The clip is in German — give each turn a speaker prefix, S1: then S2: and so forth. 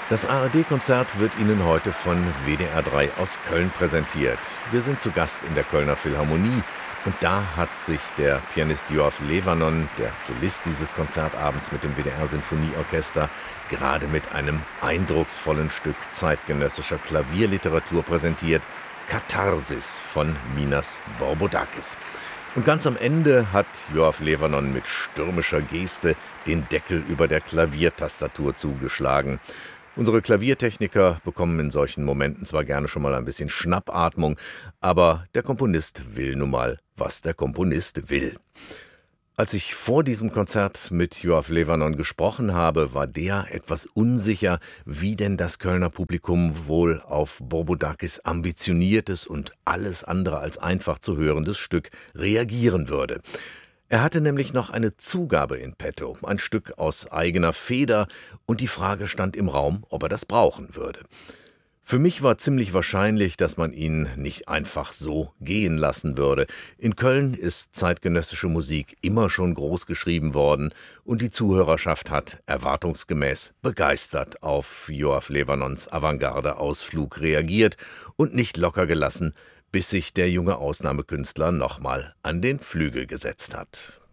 S1: Das ARD-Konzert wird Ihnen heute von WDR 3 aus Köln präsentiert. Wir sind zu Gast in der Kölner Philharmonie und da hat sich der Pianist Yoav Levanon, der Solist dieses Konzertabends mit dem WDR-Sinfonieorchester, gerade mit einem eindrucksvollen Stück zeitgenössischer Klavierliteratur präsentiert, Katharsis von Minas Borbodakis. Und ganz am Ende hat Yoav Levanon mit stürmischer Geste den Deckel über der Klaviertastatur zugeschlagen. Unsere Klaviertechniker bekommen in solchen Momenten zwar gerne schon mal ein bisschen Schnappatmung, aber der Komponist will nun mal, was der Komponist will. Als ich vor diesem Konzert mit Yoav Levanon gesprochen habe, war der etwas unsicher, wie denn das Kölner Publikum wohl auf Borbodakis ambitioniertes und alles andere als einfach zu hörendes Stück reagieren würde. Er hatte nämlich noch eine Zugabe in petto, ein Stück aus eigener Feder, und die Frage stand im Raum, ob er das brauchen würde. Für mich war ziemlich wahrscheinlich, dass man ihn nicht einfach so gehen lassen würde. In Köln ist zeitgenössische Musik immer schon groß geschrieben worden und die Zuhörerschaft hat erwartungsgemäß begeistert auf Yoav Levanons Avantgarde-Ausflug reagiert und nicht locker gelassen, bis sich der junge Ausnahmekünstler nochmal an den Flügel gesetzt hat.